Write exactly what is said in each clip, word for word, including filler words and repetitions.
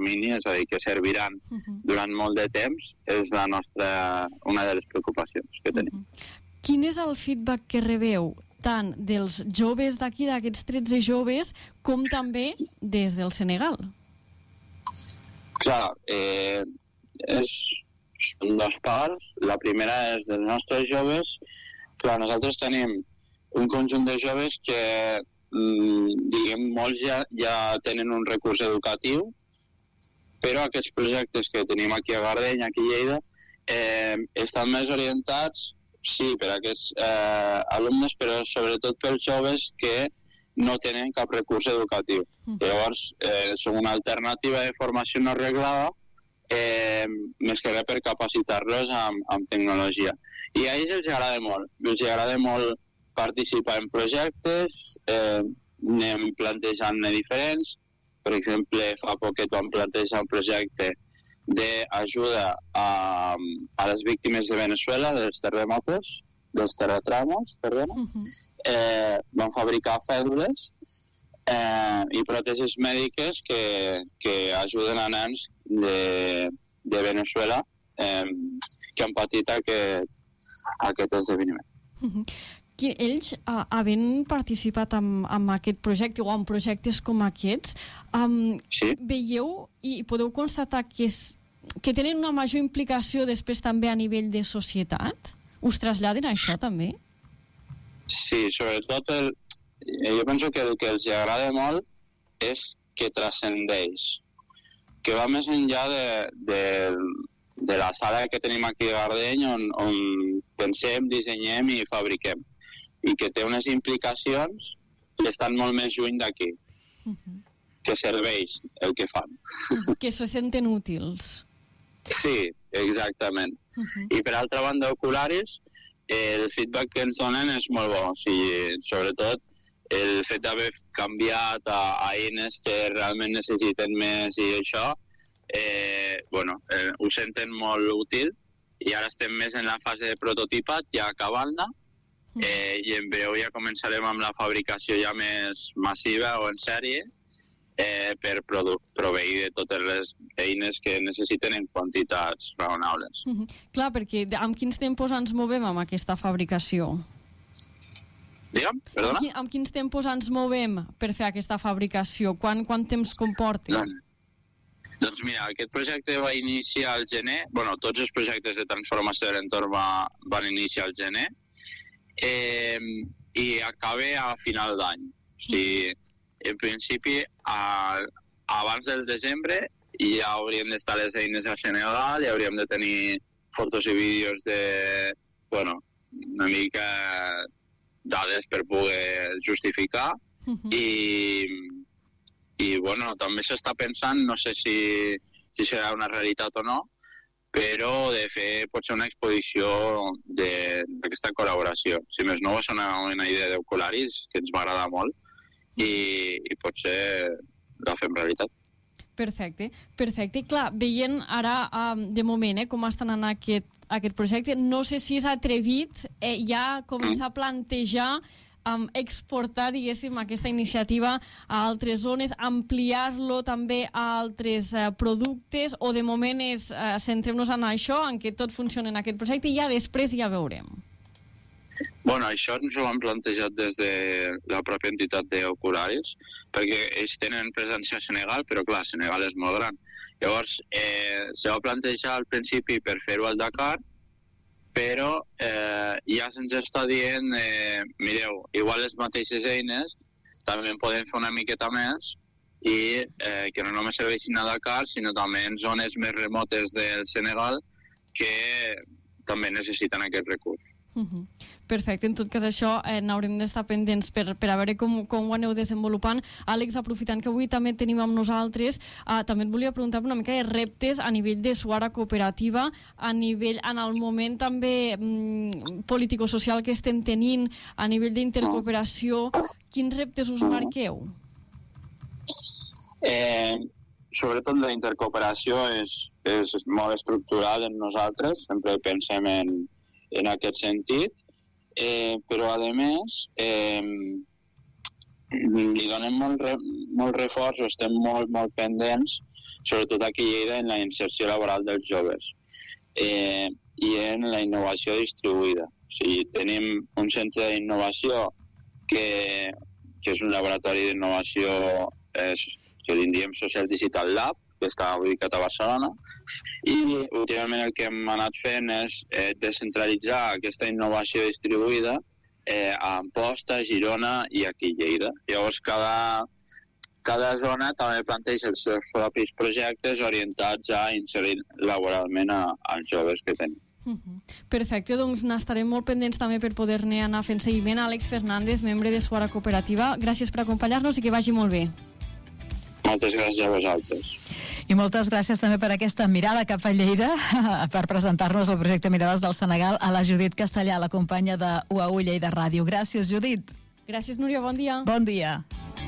termini, és a dir, que serviran uh-huh. durant molt de temps, és la nostra, una de les preocupacions que tenim. Uh-huh. Quin és el feedback que rebeu tant dels joves d'aquí, d'aquests tretze joves, com també des del Senegal? Clar, eh, és, són dues parts. La primera és dels nostres joves. Clar, nosaltres tenim un conjunt de joves que, mm, diguem, molts ja, ja tenen un recurs educatiu, però aquests projectes que tenim aquí a Gardeny, aquí a Lleida, eh, estan més orientats, sí, per a aquests eh, alumnes, però sobretot pels joves que no tenen cap recurs educatiu. Mm. Llavors, eh, són una alternativa de formació no reglada, eh, més que res per capacitar-los amb, amb tecnologia. I a ells els agrada molt. Els agrada molt participar en projectes, eh, anem plantejant-ne diferents. Per exemple, fa poquet vam plantejar un projecte d'ajuda a, a les víctimes de Venezuela, dels terremotos, dels terratrèmols, perdona. Uh-huh. Eh, vam fabricar fèdules eh, i pròtesis mèdiques que, que ajuden a nens de, de Venezuela eh, que han patit aquest, aquest esdeveniment. Uh-huh. Que ells, uh, havent participat en, en aquest projecte o en projectes com aquests, um, sí? veieu i podeu constatar que, és, que tenen una major implicació després també a nivell de societat? Us traslladen això també? Sí, sobretot el, jo penso que el que els agrada molt és que transcendeix, que va més enllà de, de, de la sala que tenim aquí a Gardeny on, on pensem, dissenyem i fabriquem, i que té unes implicacions que estan molt més lluny d'aquí, uh-huh. que serveix el que fan. Uh-huh. Que se senten útils. Sí, exactament. Uh-huh. I per altra banda, Ocularis, el feedback que ens donen és molt bo. O sigui, sobretot el fet d'haver canviat a, a eines que realment necessiten més i això, eh, bueno, eh, ho senten molt útil, i ara estem més en la fase de prototipat, ja acabant-la, eh, i en breu ja començarem amb la fabricació ja més massiva o en sèrie, eh, per produ- proveir de totes les eines que necessiten en quantitats raonables. Uh-huh. Clar, perquè amb quins tempos ens movem amb aquesta fabricació? Digue'm, perdona? Amb, qui, amb quins tempos ens movem per fer aquesta fabricació? Quant, quant temps comporta? Doncs, doncs mira, aquest projecte va iniciar al gener, bueno, tots els projectes de transformació de l'entorn va, van iniciar al gener, eh, i acaba a final d'any. O sigui, en principi, a, abans del desembre ja hauríem d'estar les eines a Senegal, ja hauríem de tenir fotos i vídeos de, bueno, una mica dades per poder justificar. Uh-huh. I, i bueno, també s'està pensant, no sé si, si serà una realitat o no, però de fer potser una exposició d'aquesta col·laboració. Si més no, va ser una, una idea d'Ocularis que ens va agradar molt, i, i potser la fem realitat. Perfecte, perfecte. I clar, veient ara, um, de moment, eh, com estan anant aquest, aquest projecte, no sé si és atrevit eh, ja començar a plantejar um, exportar, diguéssim, aquesta iniciativa a altres zones, ampliar-lo també a altres uh, productes, o de moment és uh, centrem-nos en això, en què tot funciona en aquest projecte, i ja després ja veurem. Bueno, això ens ho han plantejat des de la pròpia entitat d'Ocularis, perquè ells tenen presència a Senegal, però clar, Senegal és molt gran. Llavors, eh, se va plantejar al principi per fer-ho al Dakar, però eh, ja se'ns està dient, eh, mireu, igual les mateixes eines també en podem fer una miqueta més, i eh, que no només serveixin a Dakar, sinó també en zones més remotes del Senegal que també necessiten aquest recurs. Uh-huh. Perfecte, en tot cas això eh, n'haurem d'estar pendents per, per a veure com, com ho aneu desenvolupant. Àlex, aprofitant que avui també tenim amb nosaltres, eh, també et volia preguntar una mica de reptes a nivell de Suara Cooperativa, a nivell, en el moment també mm, político-social que estem tenint, a nivell d'intercooperació, quins reptes us marqueu? Eh, sobretot la intercooperació és, és molt estructural en nosaltres, sempre pensem en en aquest sentit, eh, però a més eh, li donem molt, re, molt reforç, estem molt, molt pendents, sobretot aquí a Lleida, en la inserció laboral dels joves eh, i en la innovació distribuïda. O sigui, tenim un centre d'innovació que, que és un laboratori d'innovació eh, que en diem Social Digital Lab, que està ubicat a Barcelona, i últimament el que hem anat fent és eh, descentralitzar aquesta innovació distribuïda eh, a Amposta, Girona i aquí a Lleida. Llavors, cada, cada zona també planteja els seus propis projectes orientats a inserir laboralment a, als joves que tenim. Perfecte, doncs n'estarem molt pendents també per poder-ne anar fent seguiment. Àlex Fernández, membre de Suara Cooperativa, gràcies per acompanyar-nos i que vagi molt bé. Moltes gràcies a vosaltres. I moltes gràcies també per aquesta mirada cap a Lleida, per presentar-nos el projecte Mirades del Senegal, a la Judit Castellà, la companya de U A U Lleida Ràdio. Gràcies, Judit. Gràcies, Núria, bon dia. Bon dia.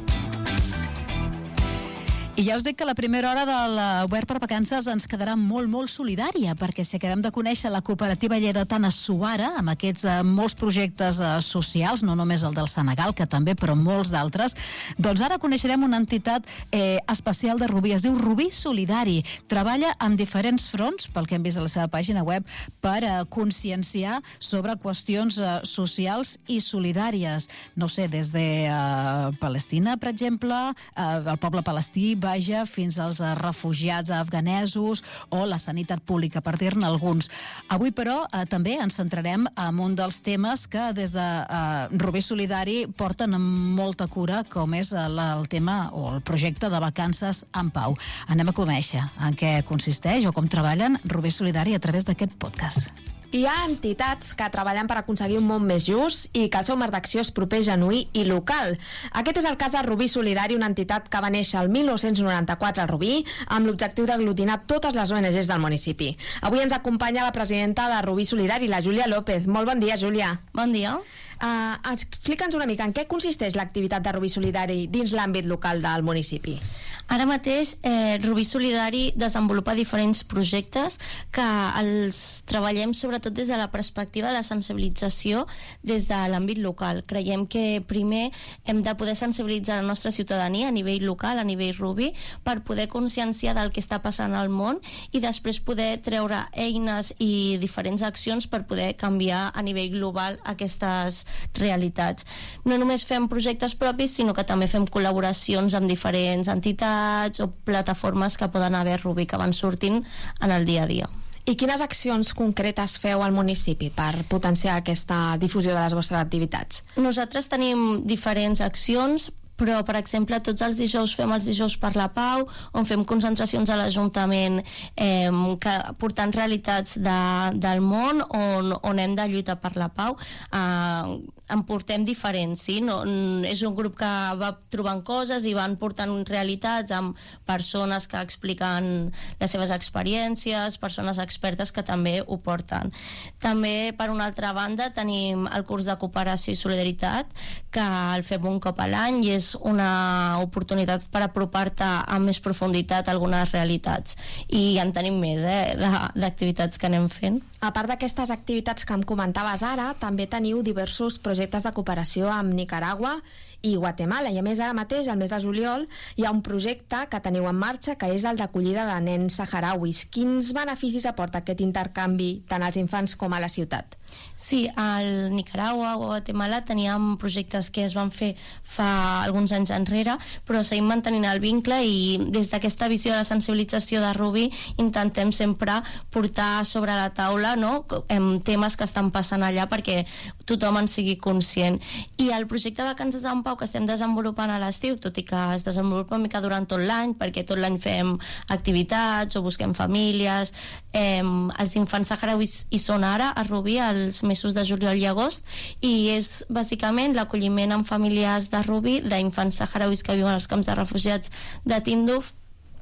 I ja us dic que la primera hora de l'Obert per Vacances ens quedarà molt, molt solidària, perquè si acabem de conèixer la cooperativa lleidatana Suara, amb aquests eh, molts projectes eh, socials, no només el del Senegal, que també, però molts d'altres, doncs ara coneixerem una entitat eh, especial de Rubí, es diu Rubí Solidari. Treballa amb diferents fronts, pel que hem vist a la seva pàgina web, per eh, conscienciar sobre qüestions eh, socials i solidàries. No sé, des de eh, Palestina, per exemple, eh, el poble palestí, Baja, fins als refugiats afganesos o la sanitat pública, per dir-ne alguns. Avui, però, eh, també ens centrarem en un dels temes que des de eh, Rubí Solidari porten amb molta cura, com és el, el tema o el projecte de Vacances en Pau. Anem a conèixer en què consisteix o com treballen Rubí Solidari a través d'aquest podcast. Hi ha entitats que treballen per aconseguir un món més just i que el seu marc d'acció és proper, genuí i local. Aquest és el cas de Rubí Solidari, una entitat que va néixer el mil nou-cents noranta-quatre a Rubí amb l'objectiu d'aglutinar totes les O N Ges del municipi. Avui ens acompanya la presidenta de Rubí Solidari, la Júlia López. Molt bon dia, Júlia. Bon dia. Uh, explica'ns una mica en què consisteix l'activitat de Rubí Solidari dins l'àmbit local del municipi. Ara mateix eh, Rubí Solidari desenvolupa diferents projectes que els treballem sobretot des de la perspectiva de la sensibilització des de l'àmbit local. Creiem que primer hem de poder sensibilitzar la nostra ciutadania a nivell local, a nivell Rubí, per poder conscienciar del que està passant al món i després poder treure eines i diferents accions per poder canviar a nivell global aquestes realitats. No només fem projectes propis, sinó que també fem col·laboracions amb diferents entitats o plataformes que poden haver Rubí, que van sortint en el dia a dia. I quines accions concretes feu al municipi per potenciar aquesta difusió de les vostres activitats? Nosaltres tenim diferents accions, però, per exemple, tots els dijous fem els dijous per la pau, on fem concentracions a l'Ajuntament eh, que portant realitats de, del món on, on hem de lluitar per la pau. Eh, en portem diferents, sí? No, és un grup que va trobant coses i van portant realitats amb persones que expliquen les seves experiències, persones expertes que també ho porten. També, per una altra banda, tenim el curs de cooperació i solidaritat, que el fem un cop a l'any i és una oportunitat per apropar-te amb més profunditat a algunes realitats. I en tenim més, eh, d'activitats que anem fent. A part d'aquestes activitats que em comentaves ara, també teniu diversos projectes de cooperació amb Nicaragua i Guatemala, i a més ara mateix, al mes de juliol, hi ha un projecte que teniu en marxa que és el d'acollida de nens saharauis. Quins beneficis aporta aquest intercanvi tant als infants com a la ciutat? Sí, al Nicaragua o Guatemala teníem projectes que es van fer fa alguns anys enrere, però seguim mantenint el vincle i des d'aquesta visió de la sensibilització de Rubí intentem sempre portar sobre la taula, no?, temes que estan passant allà perquè tothom en sigui conscient. I el projecte de Vacances en Pau que estem desenvolupant a l'estiu, tot i que es desenvolupa una mica durant tot l'any, perquè tot l'any fem activitats o busquem famílies, eh, els infants saharauis hi són ara a Rubí els mesos de juliol i agost, i és bàsicament l'acolliment amb famílies de Rubí d'infants saharauis que viuen als camps de refugiats de Tinduf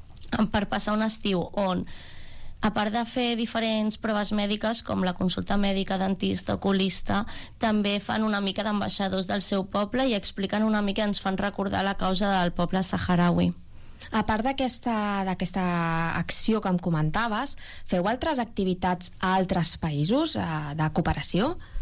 per passar un estiu on, a part de fer diferents proves mèdiques com la consulta mèdica, dentista, oculista, també fan una mica d'ambaixadors del seu poble i expliquen una mica, ens fan recordar la causa del poble saharaui. A part d'aquesta d'aquesta acció que em comentaves, feu altres activitats a altres països eh, de cooperació?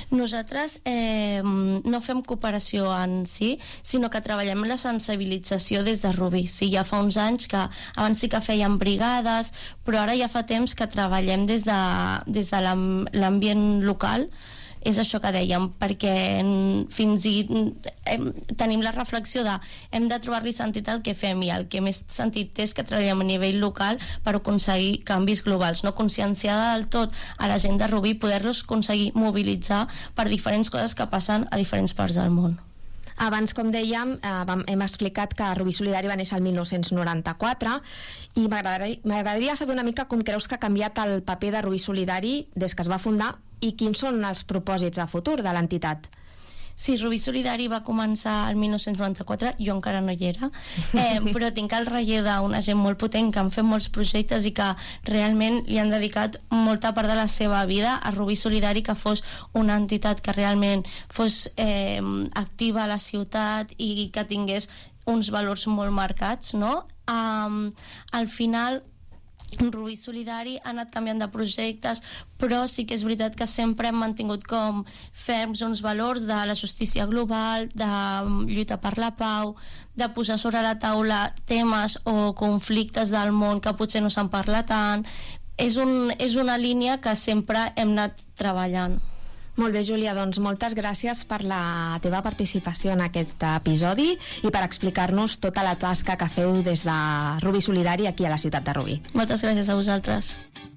Nosaltres eh, no fem cooperació en si, sinó que treballem la sensibilització des de Rubí. Sí, ja fa uns anys que abans sí que fèiem brigades, però ara ja fa temps que treballem des de, des de l'ambient local. És això que dèiem, perquè fins i hem, tenim la reflexió de hem de trobar-li sentit al que fem, i el que més sentit té és que treballem a nivell local per aconseguir canvis globals, no conscienciar del tot a la gent de Rubí, poder-los aconseguir mobilitzar per diferents coses que passen a diferents parts del món. Abans, com dèiem, eh, vam, hem explicat que Rubí Solidari va néixer el mil nou-cents noranta-quatre i m'agradaria saber una mica com creus que ha canviat el paper de Rubí Solidari des que es va fundar i quins són els propòsits a futur de l'entitat. Sí, Rubí Solidari va començar el mil nou-cents noranta-quatre, jo encara no hi era, eh, però tinc el relleu d'una gent molt potent que han fet molts projectes i que realment li han dedicat molta part de la seva vida a Rubí Solidari, que fos una entitat que realment fos eh, activa a la ciutat i que tingués uns valors molt marcats, no? Um, al final Rubí Solidari ha anat canviant de projectes, però sí que és veritat que sempre hem mantingut com ferms uns valors de la justícia global, de lluita per la pau, de posar sobre la taula temes o conflictes del món que potser no se'n parla tant. És, un, és una línia que sempre hem anat treballant. Molt bé, Júlia, doncs moltes gràcies per la teva participació en aquest episodi i per explicar-nos tota la tasca que feu des de Rubí Solidari aquí a la ciutat de Rubí. Moltes gràcies a vosaltres.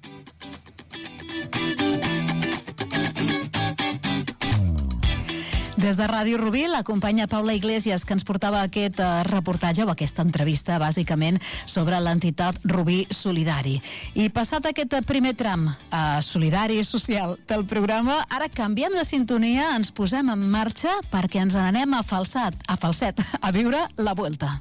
Des de Ràdio Rubí, la companya Paula Iglesias, que ens portava aquest uh, reportatge o aquesta entrevista, bàsicament, sobre l'entitat Rubí Solidari. I passat aquest primer tram uh, solidari i social del programa, ara canviem de sintonia, ens posem en marxa perquè ens n'anem a Falset, a Falset, a viure la Vuelta.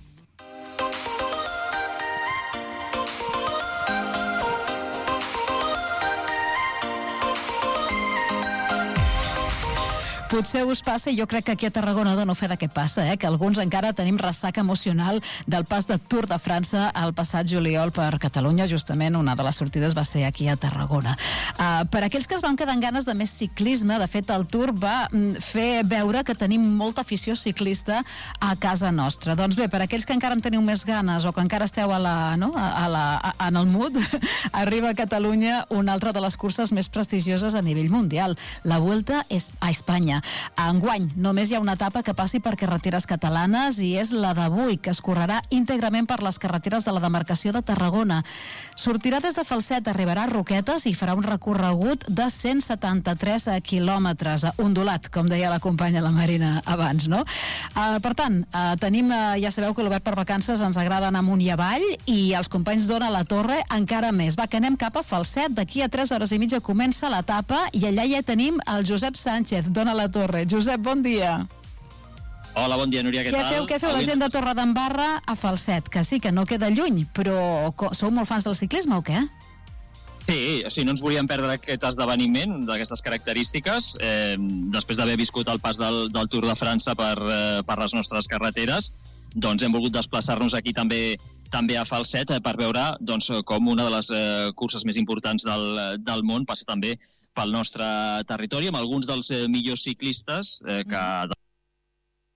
Potser us passa, i jo crec que aquí a Tarragona dono fe de què passa, eh? que alguns encara tenim ressaca emocional del pas de Tour de França el passat juliol per Catalunya. Justament una de les sortides va ser aquí a Tarragona. Uh, per aquells que es van quedar amb ganes de més ciclisme, de fet el Tour va mm, fer veure que tenim molta afició ciclista a casa nostra. Doncs bé, per aquells que encara en teniu més ganes o que encara esteu a la, no? a la, a, en el mood, arriba a Catalunya una altra de les curses més prestigioses a nivell mundial, la Vuelta a Espanya. Enguany només hi ha una etapa que passi per carreteres catalanes i és la d'avui, que es correrà íntegrament per les carreteres de la demarcació de Tarragona. Sortirà des de Falset, arribarà a Roquetes i farà un recorregut de cent setanta-tres quilòmetres, ondulat, com deia la companya la Marina abans, no? Uh, per tant, uh, tenim, uh, ja sabeu que l'Obert per Vacances ens agrada anar amunt i avall, i els companys d'Ona la Torre encara més. Va, que anem cap a Falset, d'aquí a tres hores i mitja comença l'etapa i allà ja tenim el Josep Sánchez d'Ona la Torre. Josep, bon dia. Hola, bon dia, Núria, què, què tal? Feu, què feu la gent de Torredembarra a Falset? Que sí, que no queda lluny, però sou molt fans del ciclisme o què? Sí, o sigui, no ens volíem perdre aquest esdeveniment d'aquestes característiques. Eh, després d'haver viscut el pas del, del Tour de França per, eh, per les nostres carreteres, doncs hem volgut desplaçar-nos aquí també també a Falset eh, per veure doncs, com una de les eh, curses més importants del, del món passa també pel nostre territori, amb alguns dels eh, millors ciclistes eh, que